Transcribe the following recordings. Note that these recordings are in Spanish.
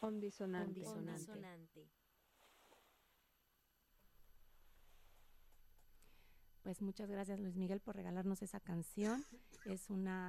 Ondisonante. Ondisonante. Pues muchas gracias, Luis Miguel, por regalarnos esa canción. Es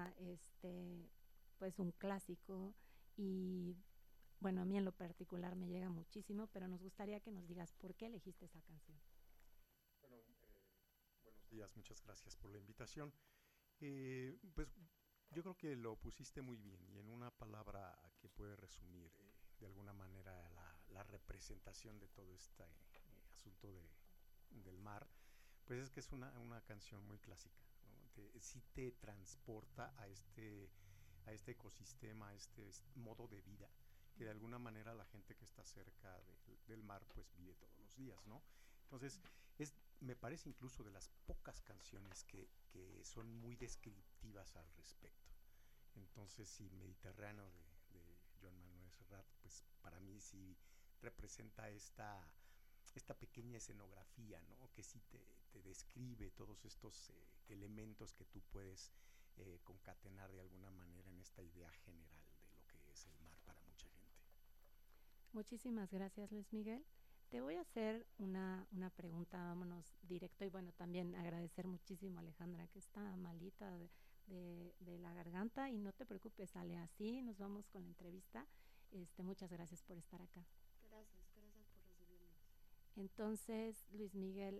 pues un clásico y bueno, a mí en lo particular me llega muchísimo, pero nos gustaría que nos digas por qué elegiste esa canción. Bueno, buenos días, muchas gracias por la invitación. Pues yo creo que lo pusiste muy bien y en una palabra que puede resumir de alguna manera la representación de todo este asunto del mar, pues es que es una canción muy clásica, ¿no? Sí te transporta a este ecosistema, a este modo de vida que de alguna manera la gente que está cerca del mar pues vive todos los días, ¿no? Entonces, me parece incluso de las pocas canciones que son muy descriptivas al respecto. Entonces, sí, Mediterráneo de Joan Manuel Serrat, pues para mí sí representa esta pequeña escenografía, ¿no? Que sí te describe todos estos elementos que tú puedes concatenar de alguna manera en esta idea general de lo que es el mar para mucha gente. Muchísimas gracias, Luis Miguel. Te voy a hacer una pregunta, vámonos directo, y bueno, también agradecer muchísimo a Alejandra, que está malita de la garganta, y no te preocupes, sale así, nos vamos con la entrevista. Muchas gracias por estar acá. Gracias por recibirnos. Entonces, Luis Miguel,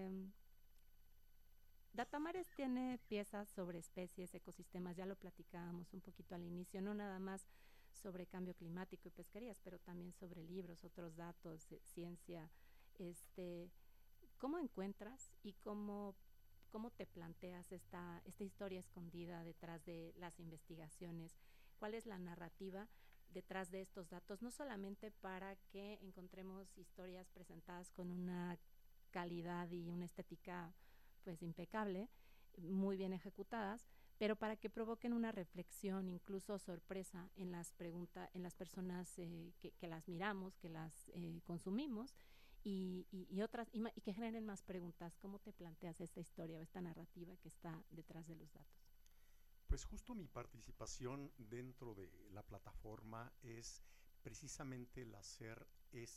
Datamares tiene piezas sobre especies, ecosistemas, ya lo platicábamos un poquito al inicio, no nada más sobre cambio climático y pesquerías, pero también sobre libros, otros datos, ciencia. ¿Cómo encuentras y cómo te planteas esta historia escondida detrás de las investigaciones? ¿Cuál es la narrativa detrás de estos datos? No solamente para que encontremos historias presentadas con una calidad y una estética pues impecable, muy bien ejecutadas, pero para que provoquen una reflexión, incluso sorpresa en las personas que las miramos, que las consumimos, y otras, y que generen más preguntas. ¿Cómo te planteas esta historia o esta narrativa que está detrás de los datos? Pues justo mi participación dentro de la plataforma es precisamente el hacer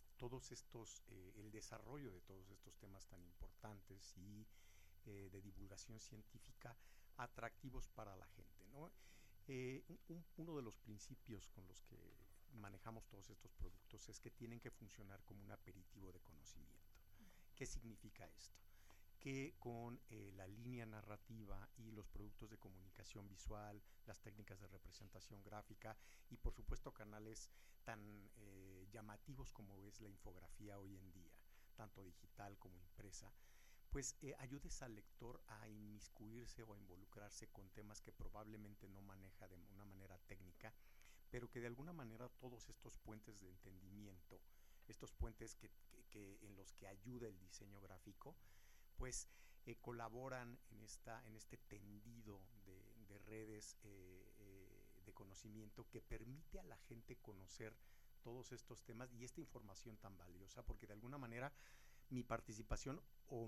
el desarrollo de todos estos temas tan importantes y de divulgación científica atractivos para la gente, ¿no? Uno de los principios con los que manejamos todos estos productos es que tienen que funcionar como un aperitivo de conocimiento. ¿Qué significa esto? Que con la línea narrativa y los productos de comunicación visual, las técnicas de representación gráfica y por supuesto canales tan llamativos como es la infografía hoy en día, tanto digital como impresa, pues ayudes al lector a inmiscuirse o a involucrarse con temas que probablemente no maneja de una manera técnica, pero que de alguna manera todos estos puentes de entendimiento, estos puentes en los que ayuda el diseño gráfico, pues colaboran en este tendido de redes de conocimiento que permite a la gente conocer todos estos temas y esta información tan valiosa, porque de alguna manera mi participación o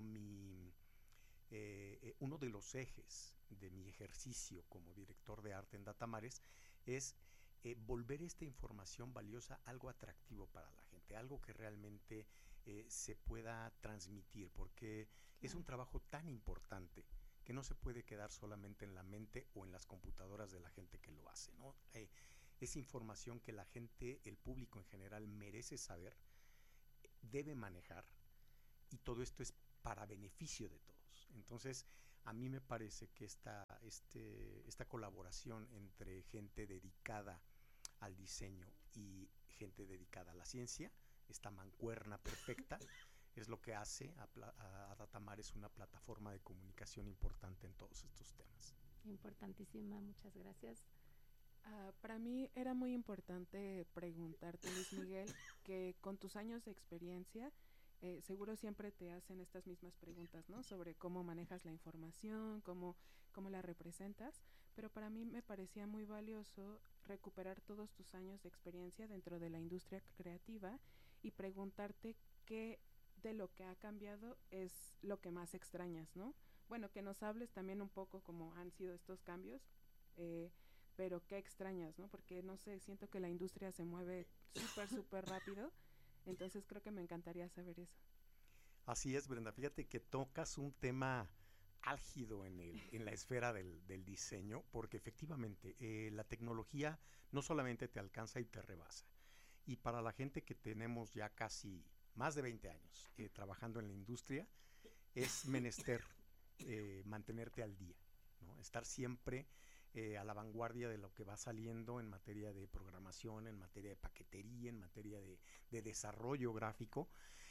uno de los ejes de mi ejercicio como director de arte en Datamares es volver esta información valiosa algo atractivo para la gente, algo que realmente se pueda transmitir, porque es un trabajo tan importante que no se puede quedar solamente en la mente o en las computadoras de la gente que lo hace, ¿no? Es información que la gente, el público en general, merece saber, debe manejar, y todo esto es para beneficio de todos. Entonces, a mí me parece que esta colaboración entre gente dedicada al diseño y gente dedicada a la ciencia, esta mancuerna perfecta, es lo que hace a Datamares una plataforma de comunicación importante en todos estos temas. Importantísima, muchas gracias. Para mí era muy importante preguntarte, Luis Miguel, que con tus años de experiencia, seguro siempre te hacen estas mismas preguntas, ¿no? Sobre cómo manejas la información, cómo la representas, pero para mí me parecía muy valioso recuperar todos tus años de experiencia dentro de la industria creativa y preguntarte qué de lo que ha cambiado es lo que más extrañas, ¿no? Bueno, que nos hables también un poco cómo han sido estos cambios, pero ¿qué extrañas, no? Porque, no sé, siento que la industria se mueve súper rápido, entonces creo que me encantaría saber eso. Así es, Brenda. Fíjate que tocas un tema álgido en la esfera del diseño, porque efectivamente la tecnología no solamente te alcanza y te rebasa. Y para la gente que tenemos ya casi más de 20 años trabajando en la industria, es menester mantenerte al día, ¿no? Estar siempre a la vanguardia de lo que va saliendo en materia de programación, en materia de paquetería, en materia de desarrollo gráfico.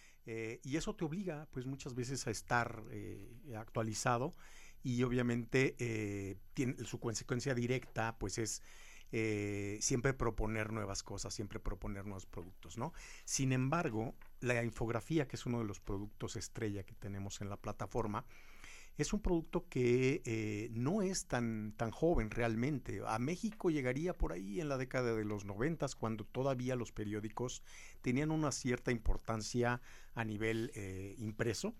Y eso te obliga, pues, muchas veces a estar actualizado, y obviamente su consecuencia directa, pues, es siempre proponer nuevas cosas, siempre proponer nuevos productos, ¿no? Sin embargo, la infografía, que es uno de los productos estrella que tenemos en la plataforma, es un producto que no es tan joven realmente. A México llegaría por ahí en la década de los 90, cuando todavía los periódicos tenían una cierta importancia a nivel impreso.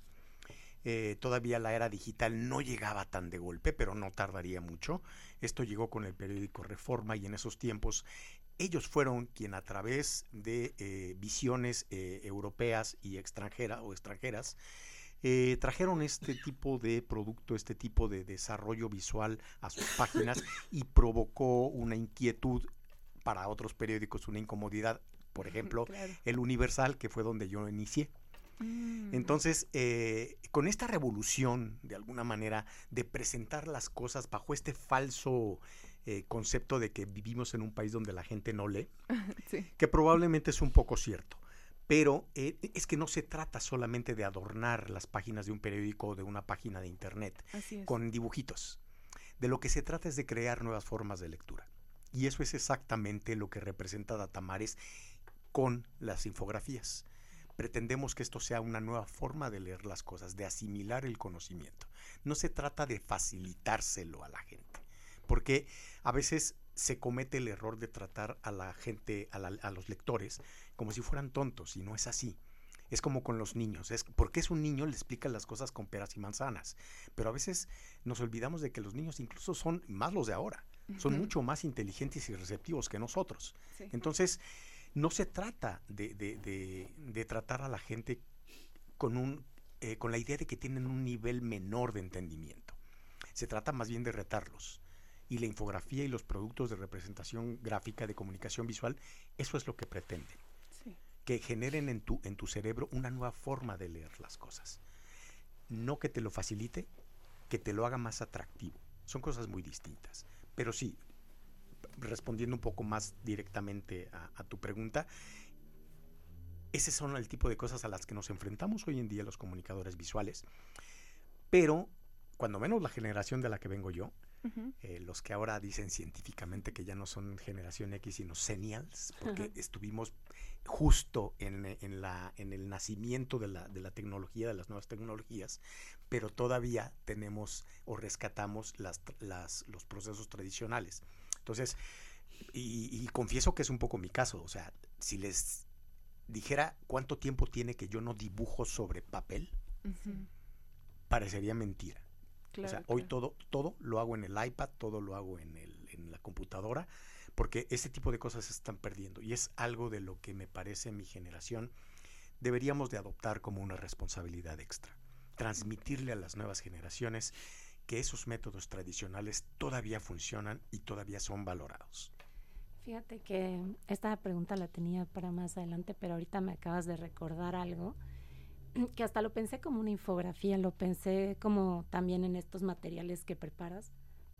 Todavía la era digital no llegaba tan de golpe, pero no tardaría mucho. Esto llegó con el periódico Reforma, y en esos tiempos ellos fueron quien, a través de visiones europeas y extranjeras, trajeron este tipo de producto, este tipo de desarrollo visual a sus páginas, y provocó una inquietud para otros periódicos, una incomodidad. Por ejemplo, Claro. El Universal, que fue donde yo inicié. Entonces, con esta revolución, de alguna manera, de presentar las cosas bajo este falso concepto de que vivimos en un país donde la gente no lee, Sí. que probablemente es un poco cierto, pero es que no se trata solamente de adornar las páginas de un periódico o de una página de internet Así es. con dibujitos. De lo que se trata es de crear nuevas formas de lectura. Y eso es exactamente lo que representa Datamares con las infografías. Pretendemos que esto sea una nueva forma de leer las cosas, de asimilar el conocimiento. No se trata de facilitárselo a la gente, porque a veces se comete el error de tratar a la gente, a los lectores, como si fueran tontos, y no es así. Es como con los niños, porque es un niño, le explican las cosas con peras y manzanas, pero a veces nos olvidamos de que los niños, incluso son más los de ahora, son mucho más inteligentes y receptivos que nosotros. Sí. Entonces, no se trata de tratar a la gente con la idea de que tienen un nivel menor de entendimiento. Se trata más bien de retarlos. Y la infografía y los productos de representación gráfica, de comunicación visual, eso es lo que pretenden. Sí. Que generen en tu cerebro una nueva forma de leer las cosas. No que te lo facilite, que te lo haga más atractivo. Son cosas muy distintas. Pero sí, respondiendo un poco más directamente a tu pregunta, ese son el tipo de cosas a las que nos enfrentamos hoy en día los comunicadores visuales. Pero, cuando menos la generación de la que vengo yo, los que ahora dicen científicamente que ya no son generación X, sino Zennials, porque estuvimos justo en el nacimiento de la tecnología, de las nuevas tecnologías, pero todavía tenemos o rescatamos los procesos tradicionales. Entonces, y confieso que es un poco mi caso. O sea, si les dijera cuánto tiempo tiene que yo no dibujo sobre papel, parecería mentira. Claro, o sea, claro. hoy todo lo hago en el iPad, todo lo hago en la computadora, porque ese tipo de cosas se están perdiendo, y es algo de lo que me parece mi generación deberíamos de adoptar como una responsabilidad extra. Transmitirle a las nuevas generaciones que esos métodos tradicionales todavía funcionan y todavía son valorados. Fíjate que esta pregunta la tenía para más adelante, pero ahorita me acabas de recordar algo que hasta lo pensé como una infografía, lo pensé como también en estos materiales que preparas.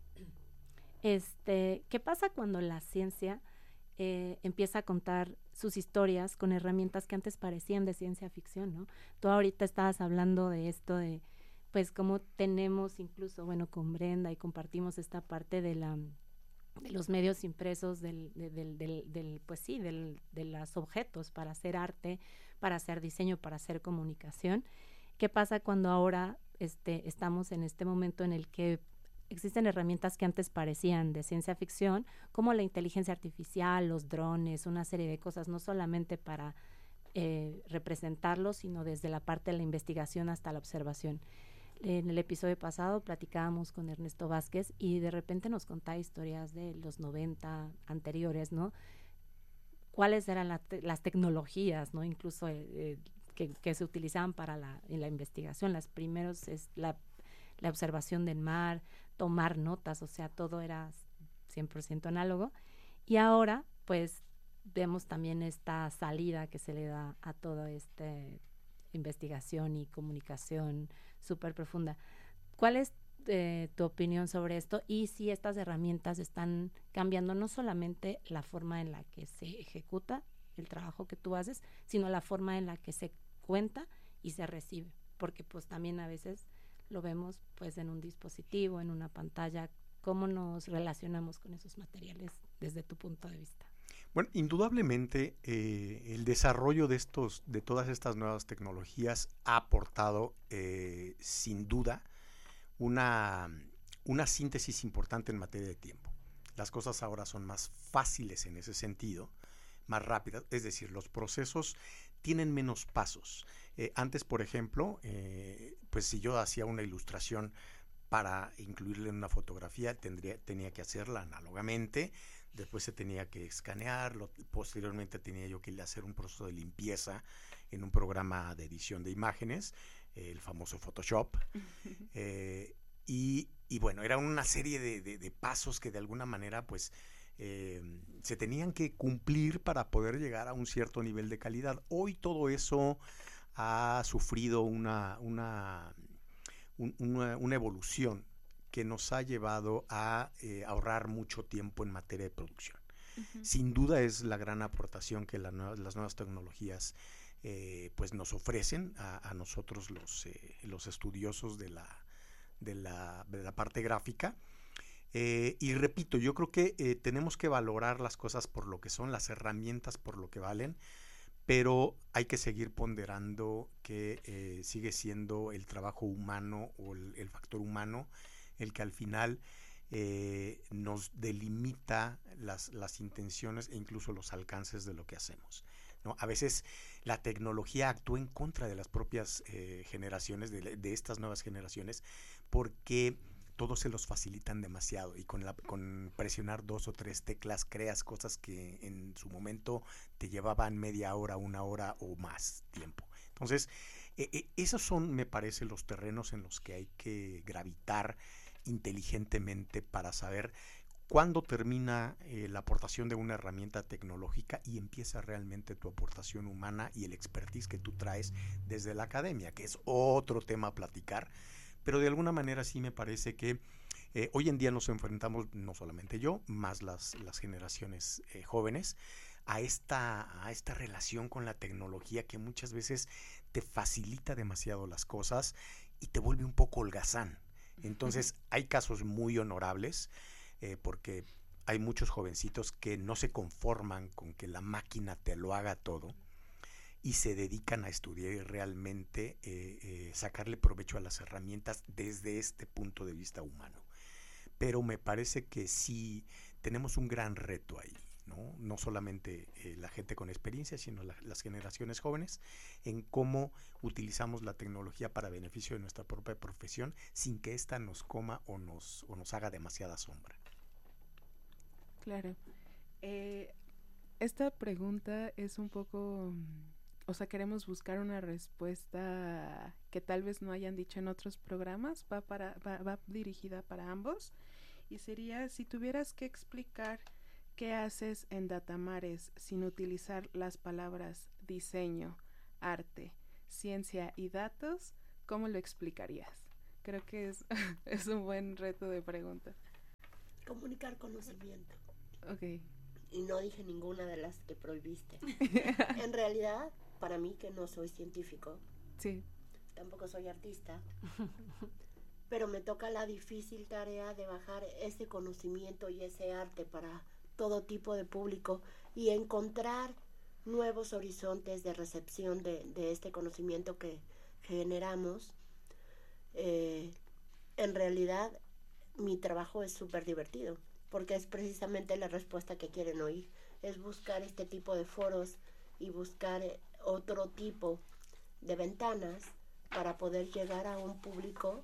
¿Qué pasa cuando la ciencia empieza a contar sus historias con herramientas que antes parecían de ciencia ficción, ¿no? Tú ahorita estabas hablando de esto, de pues cómo tenemos incluso, bueno, con Brenda, y compartimos esta parte de los medios impresos, pues sí, de los objetos para hacer arte, para hacer diseño, para hacer comunicación. ¿Qué pasa cuando ahora estamos en este momento en el que existen herramientas que antes parecían de ciencia ficción, como la inteligencia artificial, los drones, una serie de cosas, no solamente para representarlos, sino desde la parte de la investigación hasta la observación? En el episodio pasado platicábamos con Ernesto Vázquez y de repente nos contaba historias de los 90 anteriores, ¿no? ¿Cuáles eran las tecnologías, ¿no? Incluso que se utilizaban para en la investigación? Las primeros es la observación del mar, tomar notas, o sea, todo era 100% análogo. Y ahora, pues, vemos también esta salida que se le da a toda esta investigación y comunicación súper profunda. ¿Cuál es tu opinión sobre esto? Y si estas herramientas están cambiando no solamente la forma en la que se ejecuta el trabajo que tú haces, sino la forma en la que se cuenta y se recibe. Porque pues también a veces lo vemos pues en un dispositivo, en una pantalla. ¿Cómo nos relacionamos con esos materiales desde tu punto de vista? Bueno, indudablemente el desarrollo de todas estas nuevas tecnologías ha aportado sin duda una síntesis importante en materia de tiempo. Las cosas ahora son más fáciles en ese sentido, más rápidas, es decir, los procesos tienen menos pasos. Antes, por ejemplo, pues si yo hacía una ilustración para incluirla en una fotografía, tenía que hacerla análogamente, después se tenía que escanear, posteriormente tenía yo que hacer un proceso de limpieza en un programa de edición de imágenes, el famoso Photoshop. Y bueno, era una serie de pasos que de alguna manera pues se tenían que cumplir para poder llegar a un cierto nivel de calidad. Hoy todo eso ha sufrido una evolución que nos ha llevado a ahorrar mucho tiempo en materia de producción. Uh-huh. Sin duda es la gran aportación que las nuevas tecnologías pues nos ofrecen a nosotros los estudiosos de la parte gráfica. Y repito, yo creo que tenemos que valorar las cosas por lo que son, las herramientas por lo que valen, pero hay que seguir ponderando que sigue siendo el trabajo humano o el factor humano el que al final nos delimita las intenciones e incluso los alcances de lo que hacemos, ¿no? A veces la tecnología actúa en contra de las propias generaciones, de estas nuevas generaciones, porque todos se los facilitan demasiado y con presionar 2 o 3 teclas creas cosas que en su momento te llevaban media hora, 1 hora o más tiempo. Entonces, esos son, me parece, los terrenos en los que hay que gravitar inteligentemente para saber cuándo termina la aportación de una herramienta tecnológica y empieza realmente tu aportación humana y el expertise que tú traes desde la academia, que es otro tema a platicar. Pero de alguna manera sí me parece que hoy en día nos enfrentamos, no solamente yo, más las generaciones jóvenes, a esta relación con la tecnología que muchas veces te facilita demasiado las cosas y te vuelve un poco holgazán. Entonces hay casos muy honorables porque hay muchos jovencitos que no se conforman con que la máquina te lo haga todo y se dedican a estudiar y realmente sacarle provecho a las herramientas desde este punto de vista humano. Pero me parece que sí tenemos un gran reto ahí, ¿no? No solamente la gente con experiencia, sino las generaciones jóvenes, en cómo utilizamos la tecnología para beneficio de nuestra propia profesión sin que ésta nos coma o nos haga demasiada sombra. Claro. Esta pregunta es un poco... O sea, queremos buscar una respuesta que tal vez no hayan dicho en otros programas, va dirigida para ambos. Y sería, si tuvieras que explicar qué haces en Datamares sin utilizar las palabras diseño, arte, ciencia y datos, ¿cómo lo explicarías? Creo que es un buen reto de pregunta. Comunicar conocimiento. Ok. Y no dije ninguna de las que prohibiste. En realidad, para mí que no soy científico, sí, tampoco soy artista, pero me toca la difícil tarea de bajar ese conocimiento y ese arte para todo tipo de público y encontrar nuevos horizontes de recepción de este conocimiento que generamos. En realidad, mi trabajo es súper divertido, porque es precisamente la respuesta que quieren oír, es buscar este tipo de foros y buscar otro tipo de ventanas para poder llegar a un público